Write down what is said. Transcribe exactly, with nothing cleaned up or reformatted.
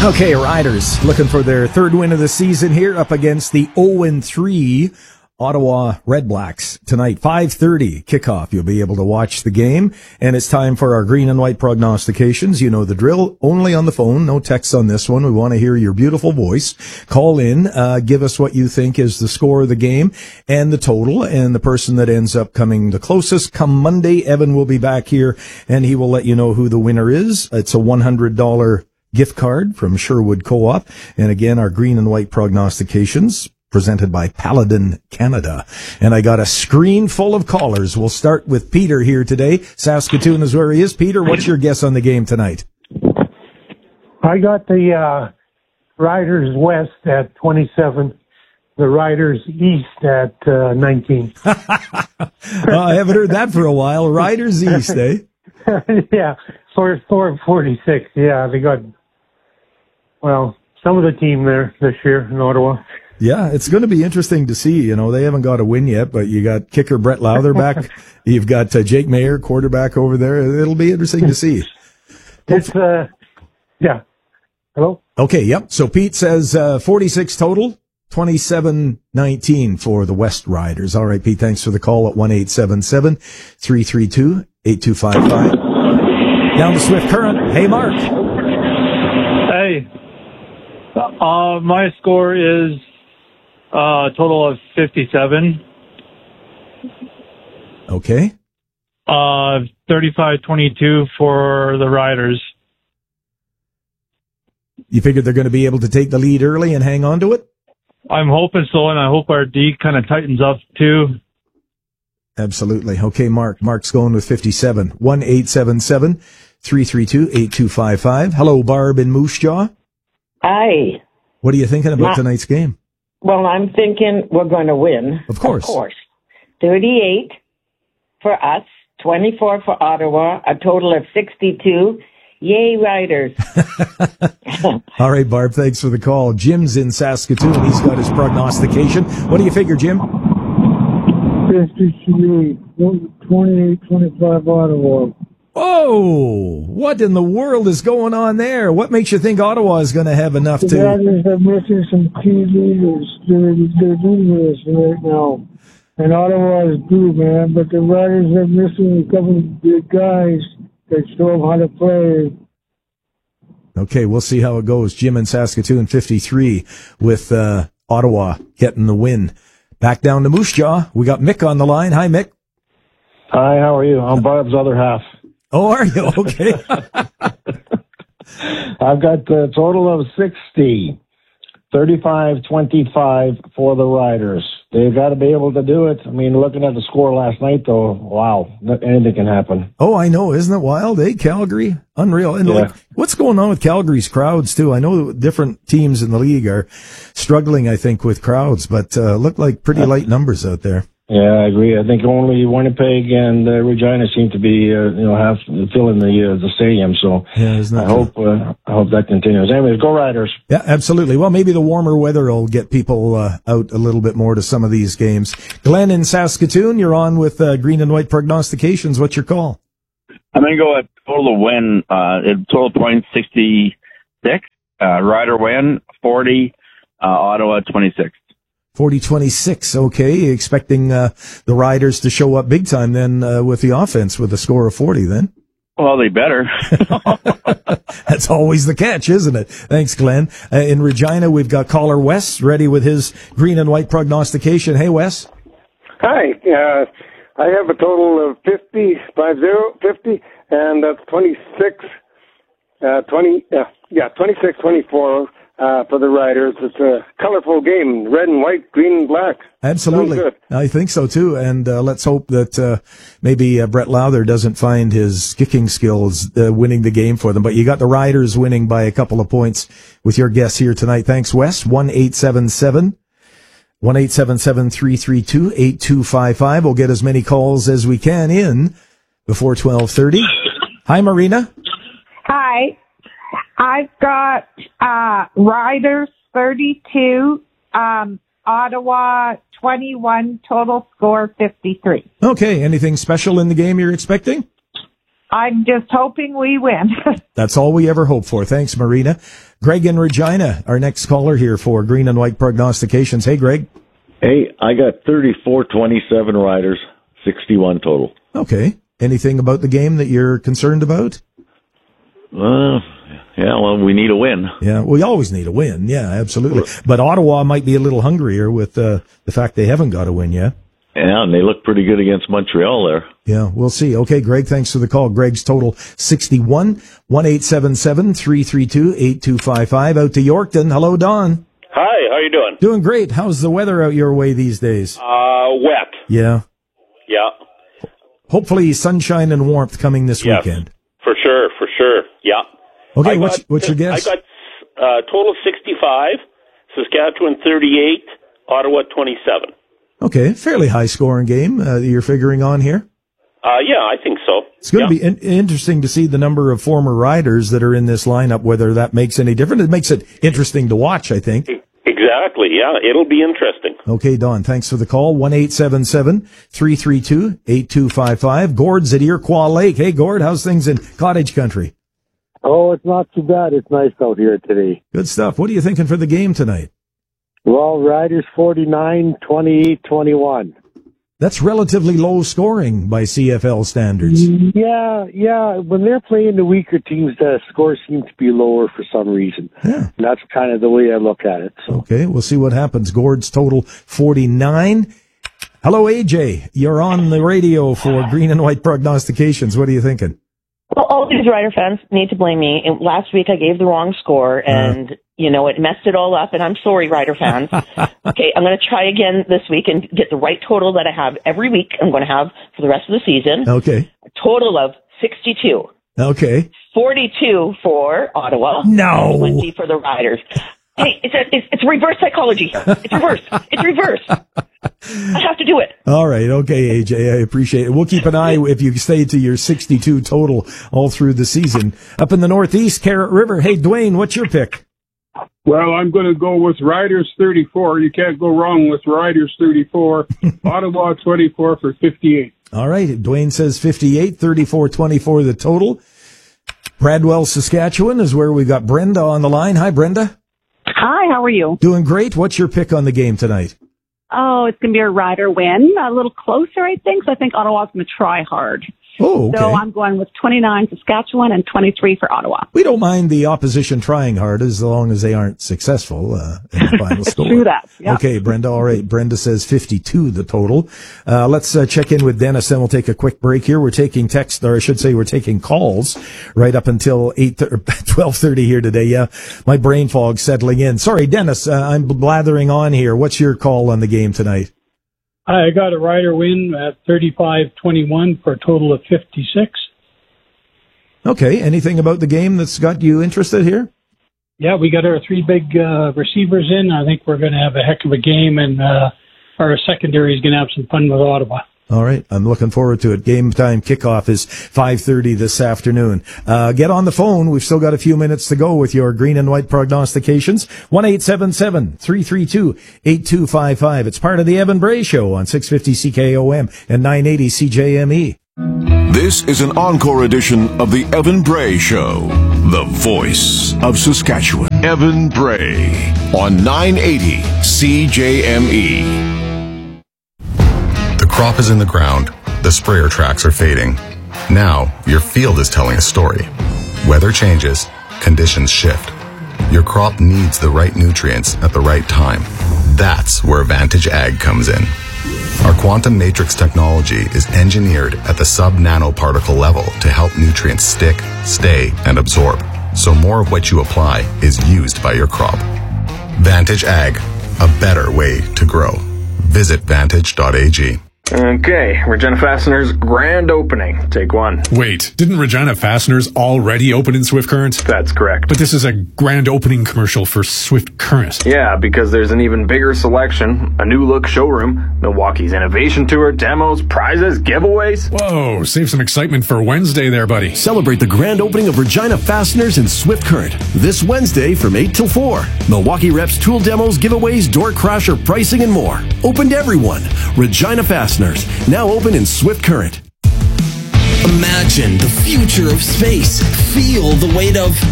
Okay, Riders looking for their third win of the season here up against the oh and three Ottawa Redblacks tonight. five thirty kickoff. You'll be able to watch the game, and it's time for our green and white prognostications. You know the drill. Only on the phone, no text on this one. We want to hear your beautiful voice. Call in, uh, give us what you think is the score of the game and the total, and the person that ends up coming the closest. Come Monday, Evan will be back here, and he will let you know who the winner is. It's a one hundred dollars gift card from Sherwood Co-op. And again, our green and white prognostications presented by Paladin Canada. And I got a screen full of callers. We'll start with Peter here today. Saskatoon is where he is. Peter, what's your guess on the game tonight? I got the uh, Riders West at twenty-seven, the Riders East at uh, nineteen. uh, I haven't heard that for a while. Riders East, eh? Yeah, four, four forty-six. Yeah, they got, well, some of the team there this year in Ottawa. Yeah, it's going to be interesting to see. You know, they haven't got a win yet, but you got kicker Brett Lowther back. You've got uh, Jake Mayer, quarterback over there. It'll be interesting to see. It's, uh, yeah. Hello? Okay, yep. So Pete says uh, forty-six total, twenty-seven nineteen for the West Riders. All right, Pete, thanks for the call at one eight seven seven, three three two, eight two five five. Down to Swift Current. Hey, Mark. Hey. Uh, my score is uh, a total of fifty-seven. Okay. Uh, thirty-five twenty-two for the Riders. You figured they're going to be able to take the lead early and hang on to it? I'm hoping so, and I hope our D kind of tightens up too. Absolutely. Okay, Mark. Mark's going with fifty-seven. one eight seven seven, three three two, eight two five five. Hello, Barb in Moose Jaw. Hi. What are you thinking about Not, tonight's game? Well, I'm thinking we're going to win. Of course. Of course. thirty-eight for us, twenty-four for Ottawa, a total of sixty-two. Yay, Riders. All right, Barb, thanks for the call. Jim's in Saskatoon. He's got his prognostication. What do you figure, Jim? fifty-three, twenty-eight twenty-five Ottawa. Oh, what in the world is going on there? What makes you think Ottawa is going to have enough the to... The Riders are missing some key leaders. They're, they're doing this right now. And Ottawa is due, man. But the Riders are missing a couple of big guys that show how to play. Okay, we'll see how it goes. Jim in Saskatoon, fifty-three, with uh, Ottawa getting the win. Back down to Moose Jaw. We got Mick on the line. Hi, Mick. Hi, how are you? I'm Barb's other half. Oh, are you? Okay. I've got a total of sixty. thirty-five twenty-five for the Riders. They've got to be able to do it. I mean, looking at the score last night, though, wow, anything can happen. Oh, I know. Isn't it wild, eh? Calgary? Unreal. And yeah. like, what's going on with Calgary's crowds, too? I know different teams in the league are struggling, I think, with crowds, but uh, look like pretty light numbers out there. Yeah, I agree. I think only Winnipeg and uh, Regina seem to be, uh, you know, have filling the uh, the stadium. So yeah, isn't that I hope uh, I hope that continues. Anyways, go Riders! Yeah, absolutely. Well, maybe the warmer weather will get people uh, out a little bit more to some of these games. Glenn in Saskatoon, you're on with uh, green and white prognostications. What's your call? I'm going to go at total win. Uh, total point sixty-six. Uh, Rider win forty. Uh, Ottawa twenty-six. forty twenty-six, okay. Expecting uh, the Riders to show up big time then uh, with the offense with a score of forty then? Well, they better. That's always the catch, isn't it? Thanks, Glenn. Uh, in Regina, we've got caller Wes ready with his green and white prognostication. Hey, Wes. Hi. Uh, I have a total of fifty, five zero, fifty, and that's twenty-six, uh, twenty, uh, yeah, twenty-six, twenty-four. Uh, for the Riders. It's a colorful game, red and white, green and black. Absolutely. I think so, too. And uh, let's hope that uh, maybe uh, Brett Lowther doesn't find his kicking skills uh, winning the game for them. But you got the Riders winning by a couple of points with your guess here tonight. Thanks, Wes. one eight seven seven, one eight seven seven, three three two, eight two five five. We'll get as many calls as we can in before twelve thirty. Hi, Marina. Hi. I've got uh, Riders thirty-two, um, Ottawa twenty-one, total score fifty-three. Okay, anything special in the game you're expecting? I'm just hoping we win. That's all we ever hope for. Thanks, Marina. Greg in Regina, our next caller here for Green and White Prognostications. Hey, Greg. Hey, I got thirty-four twenty-seven riders, sixty-one total. Okay. Anything about the game that you're concerned about? Uh, yeah, well, we need a win. Yeah, we always need a win. Yeah, absolutely. But Ottawa might be a little hungrier with uh, the fact they haven't got a win yet. Yeah, and they look pretty good against Montreal there. Yeah, we'll see. Okay, Greg, thanks for the call. Greg's total sixty-one, one eight seven seven, three three two, eight two five five. Out to Yorkton. Hello, Don. Hi, how you doing? Doing great. How's the weather out your way these days? Uh, wet. Yeah. Yeah. Hopefully sunshine and warmth coming this yes, weekend. For sure, for sure. Yeah. Okay, I what's, got, what's your guess? I got uh, total sixty-five, Saskatchewan thirty-eight, Ottawa twenty-seven. Okay, fairly high scoring game uh, you're figuring on here. Uh, yeah, I think so. It's going to yeah. be in- interesting to see the number of former riders that are in this lineup, whether that makes any difference. It makes it interesting to watch, I think. Exactly, yeah. It'll be interesting. Okay, Don, thanks for the call. one eight seven seven, three three two, eight two five five. Gord's at Iroquois Lake. Hey, Gord, how's things in cottage country? Oh, it's not too bad. It's nice out here today. Good stuff. What are you thinking for the game tonight? Well, Riders forty-nine, twenty-eight, twenty-one. That's relatively low scoring by C F L standards. Yeah, yeah. When they're playing the weaker teams, the scores seem to be lower for some reason. Yeah. And that's kind of the way I look at it. So. Okay, we'll see what happens. Gord's total forty-nine. Hello, A J. You're on the radio for Green and White Prognostications. What are you thinking? Well, all these Rider fans need to blame me. And last week I gave the wrong score, and, uh, you know, it messed it all up, and I'm sorry, Rider fans. Okay, I'm going to try again this week and get the right total that I have every week I'm going to have for the rest of the season. Okay. A total of sixty-two. Okay. forty-two for Ottawa. No. twenty for the Riders. Hey, it's, a, it's, it's reverse psychology. It's reverse. It's reverse. I have to do it. All right. Okay, A J. I appreciate it. We'll keep an eye if you stay to your sixty-two total all through the season. Up in the Northeast, Carrot River. Hey, Dwayne, what's your pick? Well, I'm going to go with Riders thirty-four. You can't go wrong with Riders thirty-four. Ottawa twenty-four for fifty-eight. All right. Dwayne says fifty-eight, thirty-four twenty-four the total. Bradwell, Saskatchewan is where we got Brenda on the line. Hi, Brenda. Hi, how are you? Doing great. What's your pick on the game tonight? Oh, it's going to be a Rider win. A little closer, I think. So I think Ottawa's going to try hard. Oh, okay. So I'm going with twenty-nine Saskatchewan and twenty-three for Ottawa. We don't mind the opposition trying hard as long as they aren't successful uh, in the final score. True that. Yeah. Okay, Brenda. All right. Brenda says fifty-two the total. Uh, let's uh, check in with Dennis, then we'll take a quick break here. We're taking text, or I should say we're taking calls right up until eight twelve thirty here today. Yeah, my brain fog's settling in. Sorry, Dennis, uh, I'm blathering on here. What's your call on the game tonight? I got a Rider win at thirty-five twenty-one for a total of fifty-six. Okay. Anything about the game that's got you interested here? Yeah, we got our three big uh, receivers in. I think we're going to have a heck of a game, and uh, our secondary is going to have some fun with Ottawa. All right. I'm looking forward to it. Game time kickoff is five thirty this afternoon. Uh, get on the phone. We've still got a few minutes to go with your Green and White prognostications. one eight seven seven, three three two, eight two five five. It's part of the Evan Bray Show on six fifty C K O M and nine eighty C J M E. This is an encore edition of the Evan Bray Show, the voice of Saskatchewan. Evan Bray on nine eighty C J M E. The crop is in the ground. The sprayer tracks are fading. Now, your field is telling a story. Weather changes. Conditions shift. Your crop needs the right nutrients at the right time. That's where Vantage Ag comes in. Our quantum matrix technology is engineered at the sub-nanoparticle level to help nutrients stick, stay, and absorb, so more of what you apply is used by your crop. Vantage Ag, a better way to grow. Visit vantage dot a g. Okay, Regina Fasteners grand opening. Take one. Wait, didn't Regina Fasteners already open in Swift Current? That's correct. But this is a grand opening commercial for Swift Current. Yeah, because there's an even bigger selection, a new look showroom, Milwaukee's Innovation Tour, demos, prizes, giveaways. Whoa, save some excitement for Wednesday there, buddy. Celebrate the grand opening of Regina Fasteners in Swift Current this Wednesday from eight till four. Milwaukee Reps tool demos, giveaways, door crasher pricing, and more. Open to everyone. Regina Fasteners, now open in Swift Current. Imagine the future of space. Feel the weight of